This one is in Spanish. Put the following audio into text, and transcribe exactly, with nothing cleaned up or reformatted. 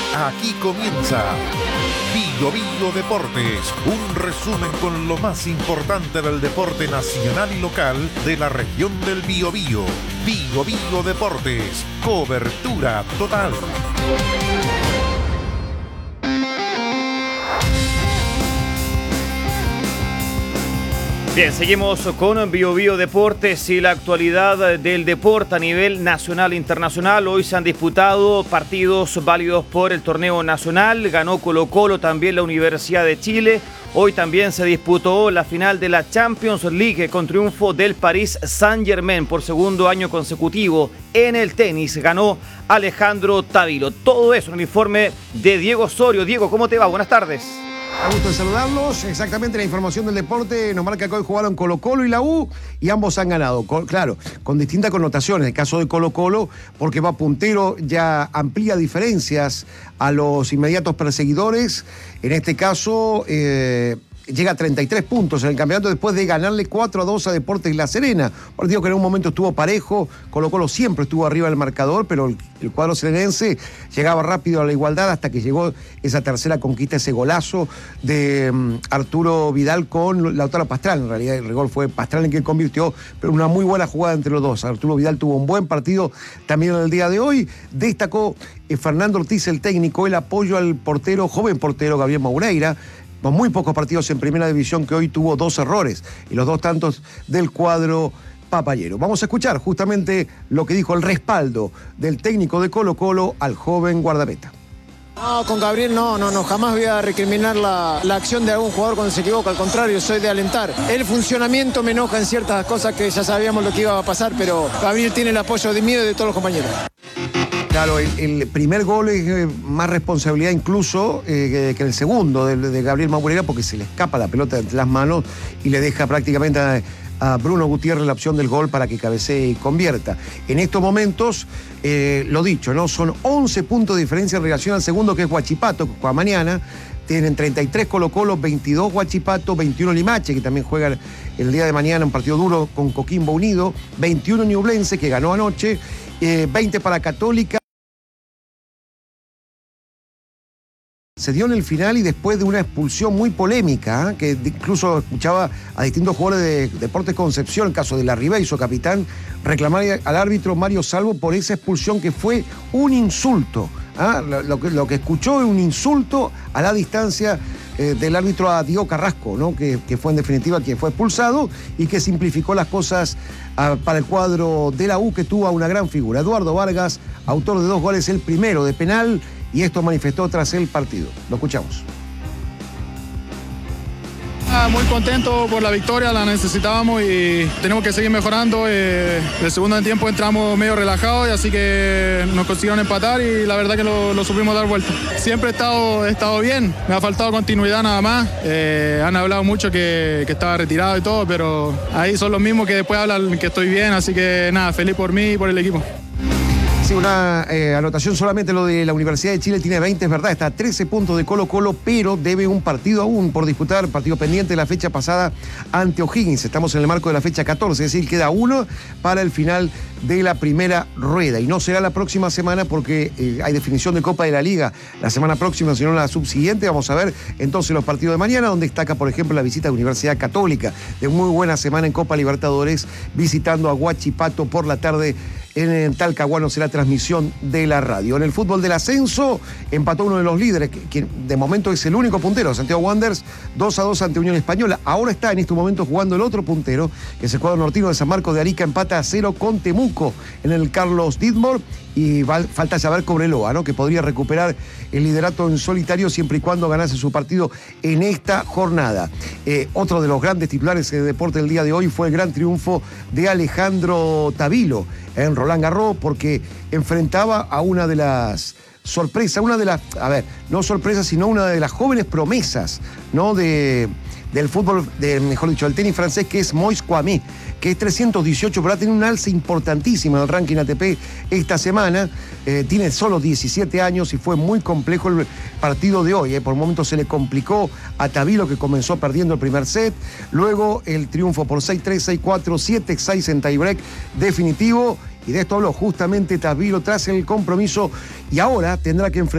Aquí comienza Bio Bio Deportes, un resumen con lo más importante del deporte nacional y local de la región del Biobío. Bio Bio Deportes, cobertura total. Bien, seguimos con Bio Bio Deportes y la actualidad del deporte a nivel nacional e internacional. Hoy se han disputado partidos válidos por el torneo nacional. Ganó Colo-Colo, también la Universidad de Chile. Hoy también se disputó la final de la Champions League con triunfo del Paris Saint-Germain por segundo año consecutivo. En el tenis ganó Alejandro Tavilo. Todo eso en el informe de Diego Osorio. Diego, ¿cómo te va? Buenas tardes. A gusto de saludarlos. Exactamente la información del deporte nos marca que hoy jugaron Colo-Colo y la U y ambos han ganado. Con, claro, con distintas connotaciones. El caso de Colo-Colo, porque va puntero, ya amplía diferencias a los inmediatos perseguidores. En este caso, eh, llega a treinta y tres puntos en el campeonato después de ganarle cuatro a dos a Deportes La Serena. Partido que en un momento estuvo parejo. Colo-Colo siempre estuvo arriba del marcador, pero el, el cuadro serenense llegaba rápido a la igualdad hasta que llegó esa tercera conquista, ese golazo de um, Arturo Vidal con Lautaro Pastrana. En realidad el gol fue Pastrana el que convirtió, pero una muy buena jugada entre los dos. Arturo Vidal tuvo un buen partido también en el día de hoy. Destacó eh, Fernando Ortiz, el técnico, el apoyo al portero, joven portero Gabriel Maureira. Con muy pocos partidos en primera división, que hoy tuvo dos errores y los dos tantos del cuadro papayero. Vamos a escuchar justamente lo que dijo el respaldo del técnico de Colo-Colo al joven guardameta. No, con Gabriel no, no, no, jamás voy a recriminar la, la acción de algún jugador cuando se equivoca, al contrario, soy de alentar. El funcionamiento me enoja en ciertas cosas que ya sabíamos lo que iba a pasar, pero Gabriel tiene el apoyo de mí y de todos los compañeros. Claro, el, el primer gol es eh, más responsabilidad incluso eh, que el segundo de, de Gabriel Maureira, porque se le escapa la pelota entre las manos y le deja prácticamente a, a Bruno Gutiérrez la opción del gol para que cabecee y convierta. En estos momentos, eh, lo dicho, ¿no? Son once puntos de diferencia en relación al segundo, que es Huachipato, que juega mañana. Tienen treinta y tres Colo-Colo, veintidós Huachipato, veintiuno Limache, que también juega el día de mañana un partido duro con Coquimbo Unido, veintiuno Ñublense, que ganó anoche, eh, veinte para Católica. Se dio en el final y después de una expulsión muy polémica, ¿eh? que incluso escuchaba a distintos jugadores de Deportes Concepción, el caso de Larribey, su capitán, reclamar al árbitro Mario Salvo por esa expulsión que fue un insulto. ¿eh? Lo, lo, que, lo que escuchó es un insulto a la distancia eh, del árbitro a Diego Carrasco, ¿no? que, que fue en definitiva quien fue expulsado y que simplificó las cosas uh, para el cuadro de la U, que tuvo a una gran figura. Eduardo Vargas, autor de dos goles, el primero de penal, y esto manifestó tras el partido. Lo escuchamos. Ah, muy contento por la victoria, la necesitábamos y tenemos que seguir mejorando. Eh, el segundo tiempo entramos medio relajados y así que nos consiguieron empatar y la verdad que lo, lo supimos dar vuelta. Siempre he estado, he estado bien, me ha faltado continuidad nada más. Eh, han hablado mucho que, que estaba retirado y todo, pero ahí son los mismos que después hablan que estoy bien, así que nada, feliz por mí y por el equipo. Una eh, anotación solamente, lo de la Universidad de Chile tiene veinte, es verdad, está a trece puntos de Colo-Colo, pero debe un partido aún por disputar, partido pendiente de la fecha pasada ante O'Higgins. Estamos en el marco de la fecha catorce, es decir, queda uno para el final de la primera rueda. Y no será la próxima semana porque eh, hay definición de Copa de la Liga la semana próxima, sino la subsiguiente. Vamos a ver entonces los partidos de mañana, donde destaca, por ejemplo, la visita de Universidad Católica, de muy buena semana en Copa Libertadores, visitando a Huachipato por la tarde. En Talcahuano será transmisión de la radio. En el fútbol del ascenso empató uno de los líderes, que, que de momento es el único puntero, Santiago Wanderers, dos a dos ante Unión Española. Ahora está en este momento jugando el otro puntero, que es el cuadro nortino de San Marcos de Arica, empata a cero con Temuco en el Carlos Dittmar. Y va, falta saber Cobreloa, ¿no? que podría recuperar el liderato en solitario siempre y cuando ganase su partido en esta jornada. Eh, otro de los grandes titulares de deporte del día de hoy fue el gran triunfo de Alejandro Tavilo en Roland Garros, porque enfrentaba a una de las sorpresas, una de las, a ver, no sorpresas, sino una de las jóvenes promesas, ¿no? de... del fútbol, de, mejor dicho, del tenis francés, que es Moïse Kouamé, que es trescientos dieciocho, pero ha tenido un alza importantísima en el ranking A T P esta semana. Eh, tiene solo diecisiete años y fue muy complejo el partido de hoy. Eh. Por momentos se le complicó a Tavilo, que comenzó perdiendo el primer set. Luego el triunfo por seis tres, seis cuatro, siete seis en tiebreak definitivo. Y de esto habló justamente Tavilo tras el compromiso y ahora tendrá que enfrentar